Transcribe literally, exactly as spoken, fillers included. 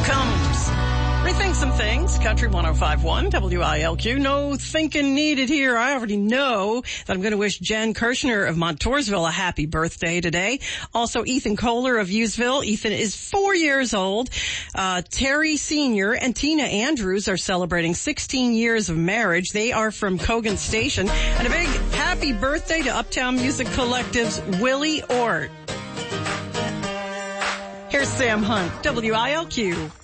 comes Rethink Some Things, Country one oh five point one, W I L Q. No thinking needed here. I already know that I'm going to wish Jen Kirshner of Montoursville a happy birthday today. Also, Ethan Kohler of Useville. Ethan is four years old. Uh, Terry Senior and Tina Andrews are celebrating sixteen years of marriage. They are from Cogan Station. And a big happy birthday to Uptown Music Collective's Willie Ort. Here's Sam Hunt, W I L Q.